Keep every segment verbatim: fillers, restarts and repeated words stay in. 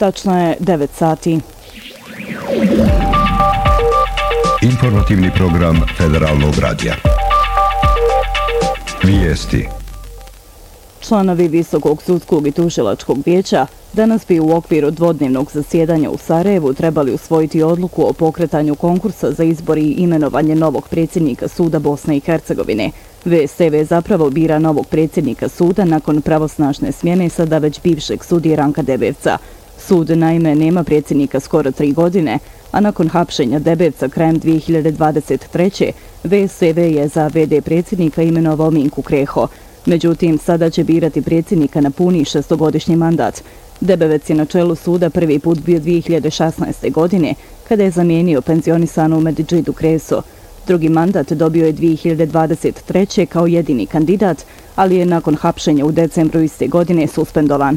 Tačno je devet sati. Informativni program Federalnog radija. Vijesti. Članovi Visokog sudskog i tužilačkog vijeća danas bi u okviru dvodnevnog zasjedanja u Sarajevu trebali usvojiti odluku o pokretanju konkursa za izbor i imenovanje novog predsjednika suda Bosne i Hercegovine. V S T V zapravo bira novog predsjednika suda nakon pravosnažne smjene sada već bivšeg sudije Ranka Debevca. Sud naime nema predsjednika skoro tri godine, a nakon hapšenja Debevca krajem dvije hiljade dvadeset treće. V S T V je za V D predsjednika imenovao Minku Kreho. Međutim, sada će birati predsjednika na puni šestogodišnji mandat. Debevec je na čelu suda prvi put bio dvije hiljade šesnaeste. godine, kada je zamijenio penzionisanu Medžidu Kreso. Drugi mandat dobio je dvije hiljade dvadeset treće. kao jedini kandidat, ali je nakon hapšenja u decembru iste godine suspendovan.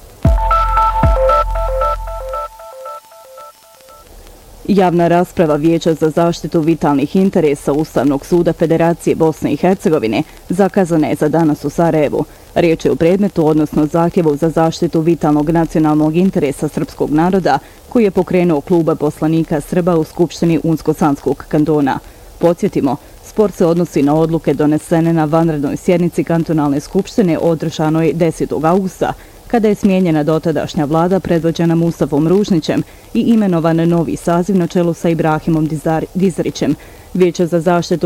Javna rasprava Vijeća za zaštitu vitalnih interesa Ustavnog suda Federacije Bosne i Hercegovine zakazana je za danas u Sarajevu. Riječ je o predmetu, odnosno zahtjevu za zaštitu vitalnog nacionalnog interesa srpskog naroda, koji je pokrenuo kluba poslanika Srba u Skupštini Unsko-Sanskog kantona. Podsjetimo, spor se odnosi na odluke donesene na vanrednoj sjednici kantonalne skupštine održanoj desetog augusta, kada je smijenjena dotadašnja vlada predvođena Musafom Ružnićem i imenovan novi saziv na čelu sa Ibrahimom Dizarićem. Vijeće za zaštitu